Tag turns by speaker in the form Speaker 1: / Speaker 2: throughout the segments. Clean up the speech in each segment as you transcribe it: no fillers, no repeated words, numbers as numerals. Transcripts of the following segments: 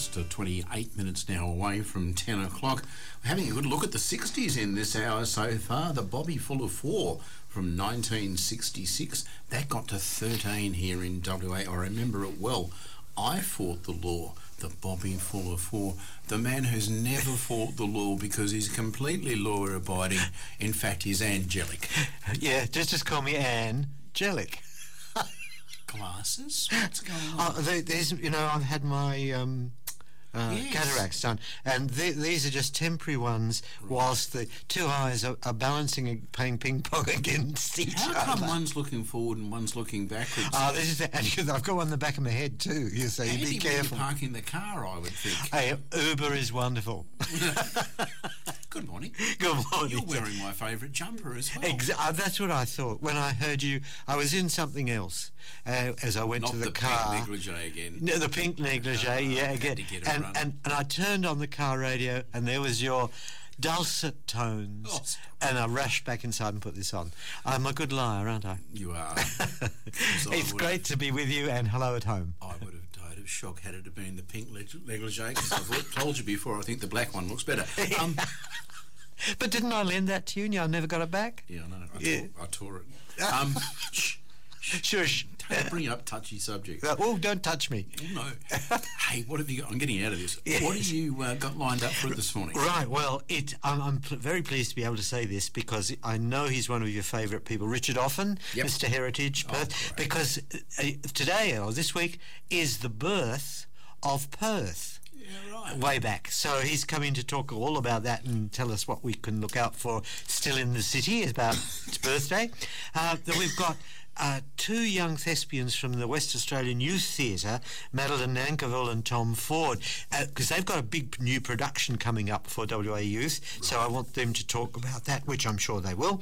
Speaker 1: just 28 minutes now away from 10 o'clock. We're having a good look at the 60s in this hour so far. The Bobby Full of Four from 1966. That got to 13 here in WA. I remember it well. I fought the law. The Bobby Full of Four. The man who's never fought the law because he's completely law-abiding. In fact, he's angelic.
Speaker 2: Yeah, just call me Angelic.
Speaker 1: Glasses? What's going on?
Speaker 2: There's, I've had my
Speaker 1: Yes.
Speaker 2: cataracts done, and these are just temporary ones, whilst the two eyes are balancing and playing ping pong against each other.
Speaker 1: How come one's looking forward and one's looking backwards?
Speaker 2: This is and I've got one in the back of my head too. You see,
Speaker 1: Handy
Speaker 2: be careful.
Speaker 1: when you're parking the car, I would think.
Speaker 2: Hey, Uber is wonderful.
Speaker 1: Good morning.
Speaker 2: Good morning.
Speaker 1: You're wearing my favourite jumper as well.
Speaker 2: That's what I thought when I heard you. I was in something else as I went
Speaker 1: Not
Speaker 2: to the
Speaker 1: pink
Speaker 2: car.
Speaker 1: negligee again.
Speaker 2: No, the pink negligee, yeah, again. And I turned on the car radio, and there was your dulcet tones, and I rushed back inside and put this on. I'm a good liar, aren't I?
Speaker 1: You are.
Speaker 2: It's great to be with you, and hello at home.
Speaker 1: I would have died of shock had it have been the pink negligee, because I've told you before, I think the black one looks better.
Speaker 2: But didn't I lend that to you and I never got it back?
Speaker 1: Yeah, I know. I tore it.
Speaker 2: Shush.
Speaker 1: Don't bring up touchy subjects.
Speaker 2: Don't touch me.
Speaker 1: No. Hey, what have you got? I'm getting out of this. What have you got lined up for this morning?
Speaker 2: Right, well, I'm very pleased to be able to say this because I know he's one of your favourite people, Richard Offen, Mr. Heritage, Perth, because today, or this week, is the birth of Perth.
Speaker 1: Yeah, right.
Speaker 2: Way back. So he's coming to talk all about that and tell us what we can look out for still in the city about its birthday. Then we've got two young thespians from the West Australian Youth Theatre, Madeline Nankerville and Tom Ford, because they've got a big new production coming up for WA Youth, so I want them to talk about that, which I'm sure they will.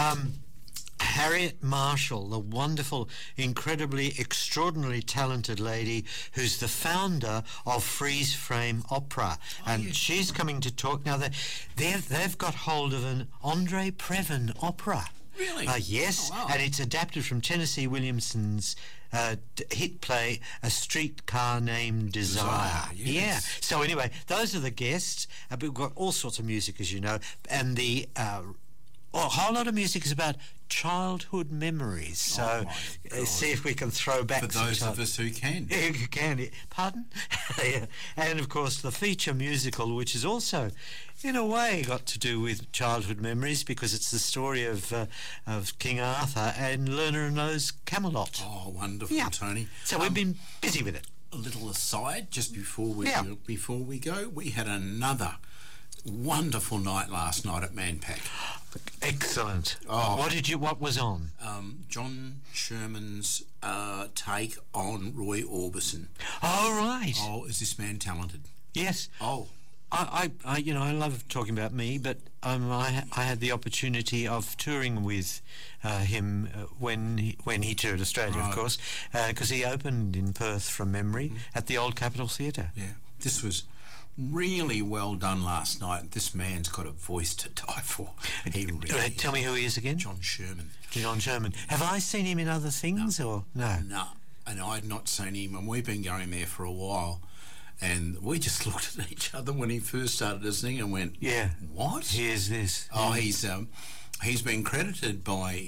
Speaker 2: Harriet Marshall, the wonderful, incredibly, extraordinarily talented lady who's the founder of Freeze Frame Opera. She's coming to talk now. They've got hold of an Andre Previn opera.
Speaker 1: Really?
Speaker 2: Yes,
Speaker 1: oh, wow. And
Speaker 2: it's adapted from Tennessee Williamson's hit play, A Streetcar Named Desire.
Speaker 1: Yes.
Speaker 2: Yeah. So anyway, those are the guests. We've got all sorts of music, as you know, and the a whole lot of music is about childhood memories. So see if we can throw back
Speaker 1: for those of us who can.
Speaker 2: Yeah, who can. Pardon? Yeah. And of course the feature musical, which is also in a way got to do with childhood memories because it's the story of King Arthur and Lerner and Loewe's Camelot.
Speaker 1: Oh, wonderful, Tony.
Speaker 2: So we've been busy with it.
Speaker 1: A little aside, just before we go, we had another wonderful night last night at Manpack.
Speaker 2: Excellent. What was on?
Speaker 1: John Sherman's take on Roy Orbison.
Speaker 2: Oh, right.
Speaker 1: Oh, is this man talented?
Speaker 2: Yes.
Speaker 1: Oh.
Speaker 2: I love talking about me, but I had the opportunity of touring with him when he toured Australia, of course, because he opened in Perth from memory at the Old Capitol Theatre.
Speaker 1: Yeah, this was really well done last night. This man's got a voice to die for. He really
Speaker 2: Tell me who he is again.
Speaker 1: John Sherman.
Speaker 2: John Sherman. Have I seen him in other things or no?
Speaker 1: No, and I'd not seen him, and we've been going there for a while. And we just looked at each other when he first started to sing and went,
Speaker 2: "Yeah,
Speaker 1: what?
Speaker 2: Here's this."
Speaker 1: Oh, he's been credited by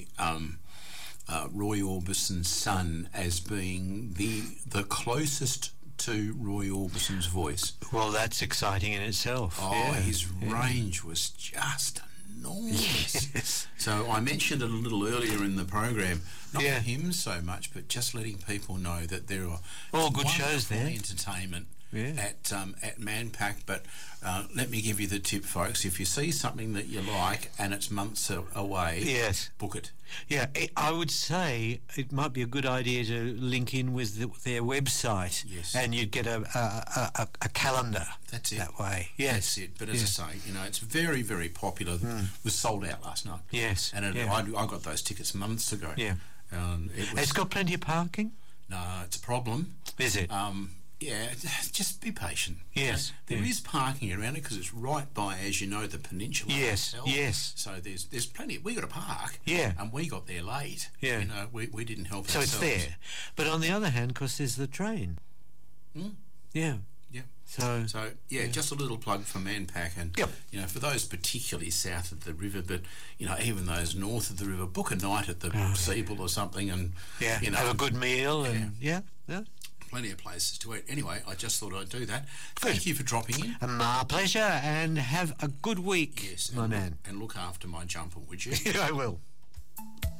Speaker 1: Roy Orbison's son as being the closest to Roy Orbison's voice.
Speaker 2: Well, that's exciting in itself.
Speaker 1: Oh, his range was just enormous. Yes. So I mentioned it a little earlier in the program, not for him so much, but just letting people know that there are
Speaker 2: all good shows there.
Speaker 1: Entertainment at Manpack. But let me give you the tip, folks. If you see something that you like and it's months away, book it.
Speaker 2: Yeah, I would say it might be a good idea to link in with their website, and you'd get a calendar.
Speaker 1: That's it.
Speaker 2: That way, yes.
Speaker 1: That's it. But as I say, it's very, very popular. It was sold out last night.
Speaker 2: Yes.
Speaker 1: And I got those tickets months ago.
Speaker 2: Yeah. It's got plenty of parking?
Speaker 1: No, it's a problem.
Speaker 2: Is it?
Speaker 1: Yeah, just be patient.
Speaker 2: Yes.
Speaker 1: There is parking around it because it's right by, as you know, the peninsula.
Speaker 2: Yes,
Speaker 1: itself.
Speaker 2: Yes.
Speaker 1: So there's plenty. We got to park.
Speaker 2: Yeah.
Speaker 1: And we got there late.
Speaker 2: Yeah.
Speaker 1: We didn't help
Speaker 2: ourselves. So it's there. But on the other hand, of course, there's the train.
Speaker 1: Mm.
Speaker 2: Yeah.
Speaker 1: Yeah. So just a little plug for Manpack, and
Speaker 2: Yep.
Speaker 1: For those particularly south of the river, but even those north of the river, book a night at the Seabull or something, and
Speaker 2: have a good meal, and
Speaker 1: plenty of places to eat. Anyway, I just thought I'd do that. Thank you for dropping in.
Speaker 2: My pleasure, and have a good week,
Speaker 1: Yes,
Speaker 2: my man.
Speaker 1: And look after my jumper, would you?
Speaker 2: I will.